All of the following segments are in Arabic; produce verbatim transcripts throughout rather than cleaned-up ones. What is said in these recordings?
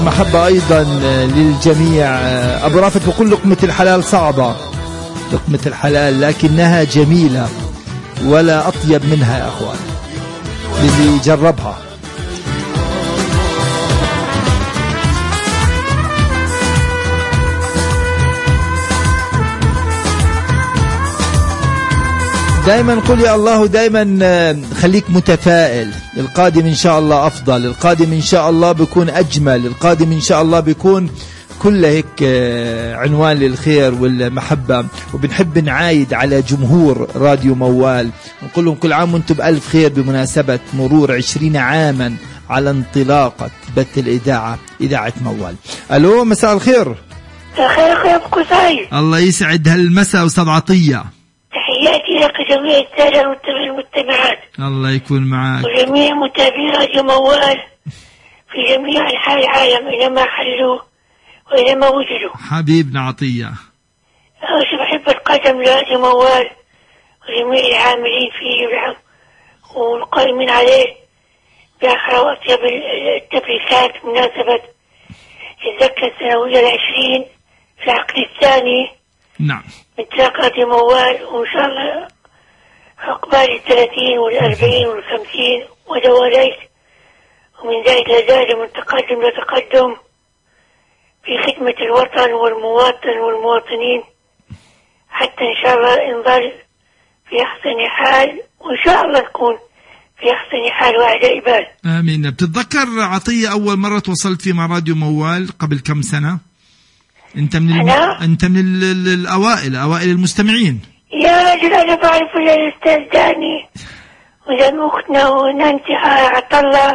محبة أيضا للجميع. أبو رافت بقول لقمة الحلال صعبة، لقمة الحلال لكنها جميلة ولا أطيب منها يا أخوان للي جربها. دائما قل يا الله، دائما خليك متفائل. القادم إن شاء الله أفضل، القادم إن شاء الله بيكون أجمل، القادم إن شاء الله بيكون كله هيك عنوان للخير والمحبة. وبنحب نعايد على جمهور راديو موال، نقول لهم كل عام وانتم بألف خير بمناسبة مرور عشرين عاما على انطلاقة بث الإذاعة، إذاعة موال. ألو، مساء الخير. الخير أخوي أبو قصي. الله يسعد هالمساء أستاذ عطية. تحياتي لك جميع السادة والمستمعات. الله يكون معك. وجميع متابعي راديو موال في جميع أنحاء العالم أينما حلوا وأينما وجدوا. حبيبنا عطية. أول شيء بحب القدم لراديو موال وجميع العاملين فيه والقائمين عليه بأخرى وأطيب التبريكات بمناسبة الذكرى السنوية العشرين في العقد الثاني. نعم. انطلاق راديو موال، وإن شاء الله عقبال الثلاثين والأربعين والخمسين ودواليك، ومن ذلك لذلك من تقدم لتقدم في خدمة الوطن والمواطن والمواطنين، حتى إن شاء الله نظل في أحسن حال، وإن شاء الله تكون في أحسن حال وعلى إبال. آمين. بتتذكر عطية أول مرة توصلت في مع راديو موال قبل كم سنة؟ أنت من الم... أنت من ال... ال... الأوائل أوائل المستمعين. يا رجل أنا بعرف الأستاذ داني وزن أختنا ونانتي عطلة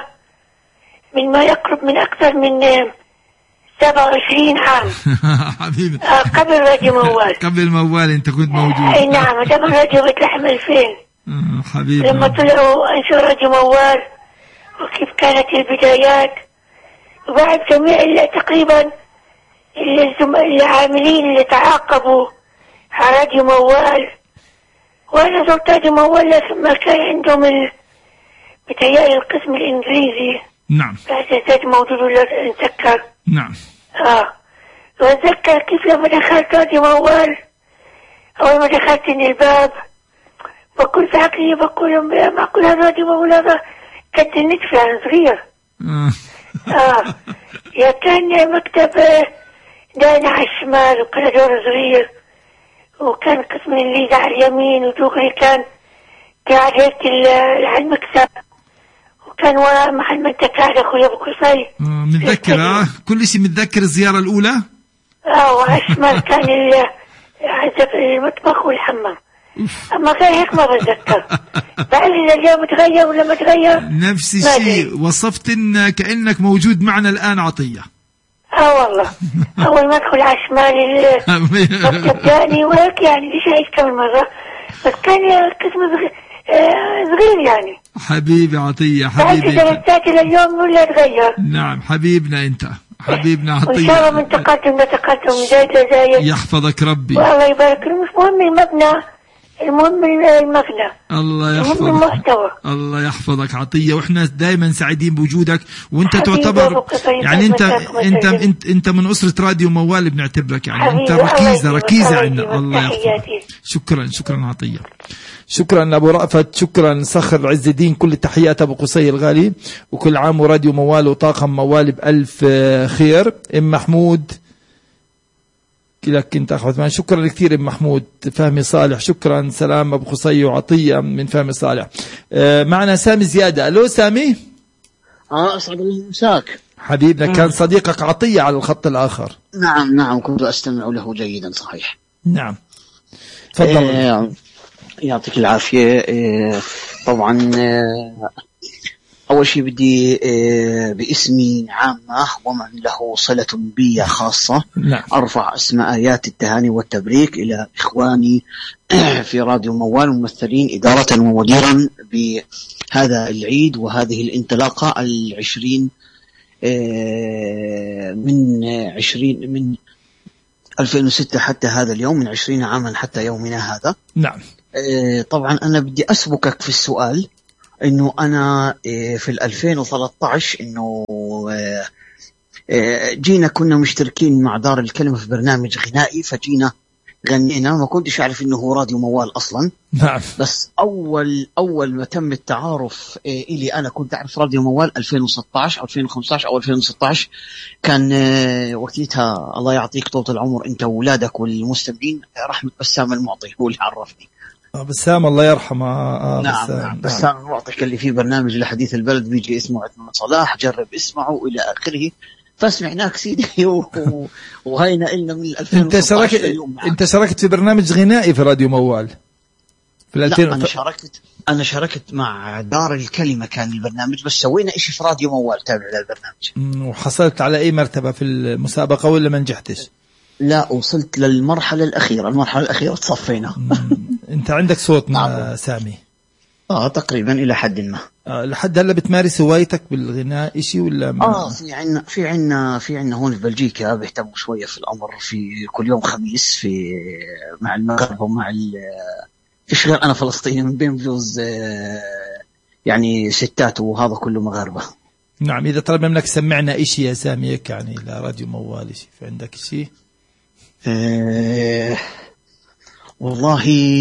من ما يقرب من أكثر من سبعة وعشرين عام. حبيبي. آه قبل راديو موال. قبل موال أنت كنت موجود. أي نعم، قبل راديو بتلحم ألفين. آه حبيبي. لما طلعوا أنشروا راديو موال وكيف كانت البدايات، وبعد جميع تقريبا العاملين اللي تعاقبوا على راديو موال. وأنا زرت راديو موال لما كان عندهم ال... بتهيألي القسم الإنجليزي. نعم. الأساسات موجود ولا نسكر. نعم. آه وأتذكر كيف لما دخلت راديو موال، أول ما دخلت من الباب بقول في عقلي، بقول معقول هذا راديو موال هذا كنت النتف يعني صغير. آه يا كان مكتب داينا على الشمال وكان دور صغير، وكان قسم الإنجليزي على اليمين، ودغري كان قاعد هيك على المكتب، وكان وراء محل ما انت قاعد أخوي أبو قصي. متذكر اه كل شيء، متذكر الزيارة الأولى؟ اه وعلى الشمال كان المطبخ والحمام. أما غير هيك ما بتذكر. بعد إذا اليوم تغير ولا ما تغير نفس الشيء. وصفت إن كأنك موجود معنا الآن عطية. اه والله أول ما أدخل على شمالي المكتب جاني وهيك يعني ليش عايش كم مرة، بس كان قسم صغير يعني. حبيبي عطية حبيبي. بعد درجاتي لليوم ولا تغير. نعم حبيبنا أنت، حبيبنا عطية. وإن شاء الله من تقدم لتقدم من زايد لزايد. يحفظك ربي. والله يبارك. مش مهم المبنى، المهم المبنى. الله يحفظك. المهم المحتوى. الله يحفظك عطية، واحنا دائما سعيدين بوجودك، وانت تعتبر يعني انت انت انت انت من أسرة راديو موال بنعتبرك يعني انت ركيزة ركيزة عندنا. الله يحفظك. شكرا شكرا عطية. شكرا أبو رأفت، شكرا صخر عز الدين، كل التحيات أبو قصي الغالي، وكل عام وراديو موال وطاقم موال بألف خير. ام محمود لك انت اخوة، شكرا كثير ام محمود. فهمي صالح شكرا. سلام ابو قصي وعطية من فهمي صالح. آه معنا سامي زيادة. الو سامي. اه اسعد الله مساك حبيبنا. كان صديقك عطية على الخط الاخر. نعم نعم كنت استمع له جيدا صحيح. نعم تفضل. آه يعطيك العافية. آه طبعا آه أول شيء بدي باسمي عامة ومن له صلة بي خاصة نعم. أرفع اسم آيات التهاني والتبريك إلى إخواني في راديو موال ممثلين إدارة ومديرا بهذا العيد وهذه الانطلاقة العشرين من عشرين من ألفين وستة حتى هذا اليوم، من عشرين عاما حتى يومنا هذا. نعم. طبعا أنا بدي أسبقك في السؤال انه انا في الألفين وثلاثة عشر انه جينا كنا مشتركين مع دار الكلمة في برنامج غنائي، فجينا غنينا، ما كنتش أعرف إنه هو راديو موال أصلا. نعم. بس أول أول ما تم التعارف إلي أنا كنت أعرف راديو موال ألفين وستة عشر أو ألفين وخمسة عشر أو ألفين وستة عشر، كان وقتها الله يعطيك طول العمر أنت وولادك والمستمعين رحمة بسام المعطي هو اللي عرفني. آه بسام الله يرحمه. آه نعم بسام, نعم. بسام المعطي كان اللي فيه برنامج لحديث البلد بيجي اسمه عثمان صلاح، جرب اسمعه إلى آخره، فاسمعناك سيدي وهينا إلنا من ألفين وستة عشر. انت شاركت انت شاركت في برنامج غنائي في راديو موال في لا الألفين. انا شاركت انا شاركت مع دار الكلمة كان البرنامج، بس سوينا إشي في راديو موال تابع للبرنامج. وحصلت على اي مرتبة في المسابقة ولا ما نجحتش؟ لا وصلت للمرحلة الأخيرة، المرحلة الأخيرة تصفينا. انت عندك صوت مع سامي؟ اه تقريبا الى حد ما. آه لحد هلا بتمارس هوايتك بالغناء إشي ولا ما؟ اه في عنا في عنا في عنا هون في بلجيكا بيهتموا شويه في الامر، في كل يوم خميس في مع المغرب ومع فيش غير انا فلسطيني من بين بلوز آه يعني ستات وهذا كله مغاربه. نعم. اذا طلبنا منك سمعنا إشي يا سامي هيك يعني لراديو موال إشي، في عندك إشي؟ آه والله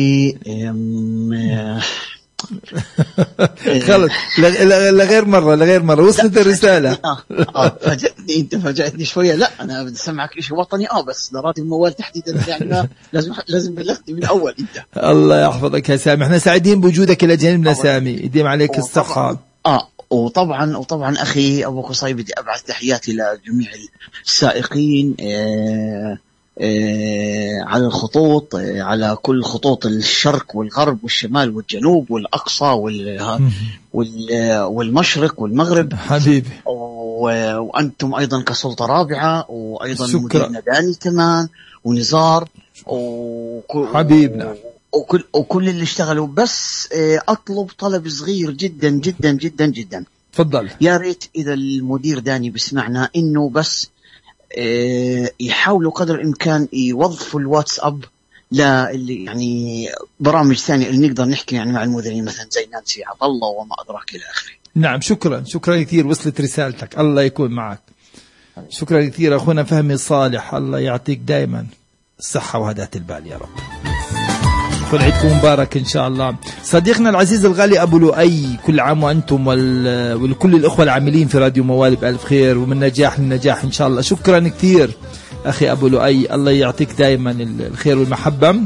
خلص لغير مرة لغير مرة وصلت الرسالة. اه فاجأتني انت فاجأتني شوية. لا انا بدي اسمعك شيء وطني اه بس لراديو الموال تحديدا يعني لازم لازم بلغتني من اول انت. الله يحفظك يا سامي، احنا سعيدين بوجودك الى جانبنا سامي، يديم عليك الصحة. اه وطبعا وطبعا اخي ابو قصي بدي ابعث تحياتي لجميع السائقين آه آه على الخطوط، آه على كل خطوط الشرق والغرب والشمال والجنوب والأقصى وال والمشرق والمغرب حبيبي، وأنتم أيضا كسلطة رابعة، وأيضا مديرنا داني كمان ونزار حبيبنا وكل, وكل اللي اشتغلوا. بس آه أطلب طلب صغير جدا جدا جدا جدا. تفضل. يا ريت إذا المدير داني بسمعنا إنه بس يحاولوا قدر الإمكان يوظفوا الواتساب لا اللي يعني برامج ثانية اللي نقدر نحكي يعني مع المذيعين مثلا زي نانسي عطلة وما أدراك إلى آخره. نعم شكرا شكرا كثير، وصلت رسالتك، الله يكون معك. شكرا كثير أخونا فهمي صالح، الله يعطيك دائما الصحة وهداة البال يا رب. كل عيدكم مبارك إن شاء الله. صديقنا العزيز الغالي أبو لؤي، كل عام وأنتم والكل الأخوة العاملين في راديو موال بألف خير ومن نجاح لنجاح إن شاء الله. شكرا كثير أخي أبو لؤي، الله يعطيك دائما الخير والمحبة.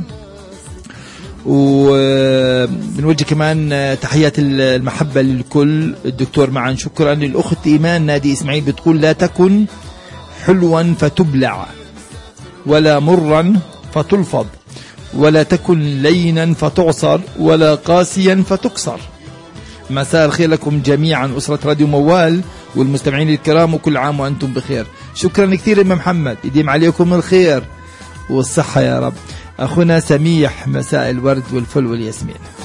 وبنوجه كمان تحيات المحبة للكل. الدكتور معا شكرا. للأخت إيمان نادي إسماعيل بتقول لا تكن حلوا فتبلع ولا مرا فتلفظ ولا تكن لينا فتعصر ولا قاسيا فتكسر. مساء الخير لكم جميعا أسرة راديو موال والمستمعين الكرام، وكل عام وأنتم بخير. شكرا كثير إمام محمد، يديم عليكم الخير والصحة يا رب. أخونا سميح مساء الورد والفل والياسمين.